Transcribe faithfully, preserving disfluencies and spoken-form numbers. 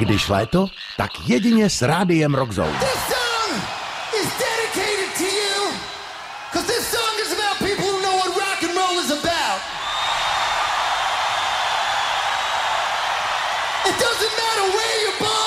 Když léto, tak jedině s rádiem Rock Zone. It doesn't matter where you're born.